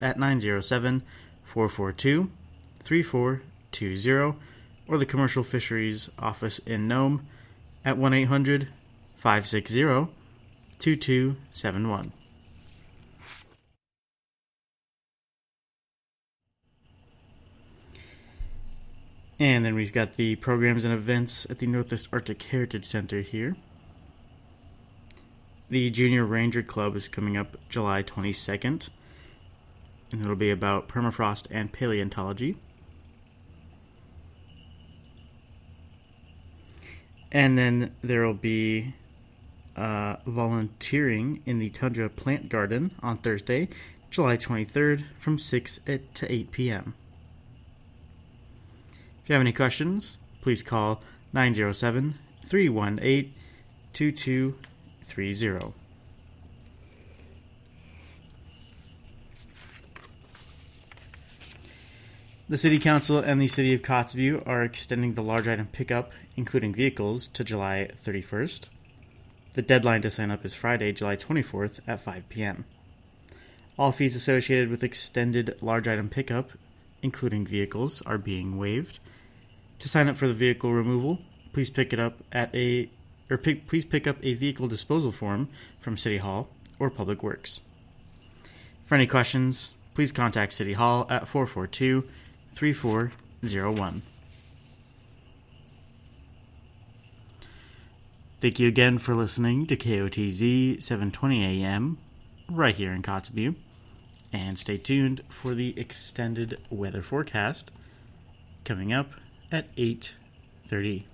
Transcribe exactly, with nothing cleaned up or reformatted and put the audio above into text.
at nine zero seven, four four two, three four two zero or the Commercial Fisheries Office in Nome at one eight hundred, five six zero, two two seven one. And then we've got the programs and events at the Northwest Arctic Heritage Center here. The Junior Ranger Club is coming up July twenty-second, and it'll be about permafrost and paleontology. And then there will be uh, volunteering in the Tundra Plant Garden on Thursday, July twenty-third, from six to eight p.m. If you have any questions, please call nine zero seven, three one eight, two two three zero. The City Council and the City of Kotzebue are extending the large item pickup, including vehicles, to July thirty-first. The deadline to sign up is Friday, July twenty-fourth at five p.m. All fees associated with extended large item pickup, including vehicles, are being waived. To sign up for the vehicle removal, please pick it up at a or pick, please pick up a vehicle disposal form from City Hall or Public Works. For any questions, please contact City Hall at four four two, three four zero one. Thank you again for listening to K O T Z seven twenty A M right here in Kotzebue, and stay tuned for the extended weather forecast coming up at eight thirty.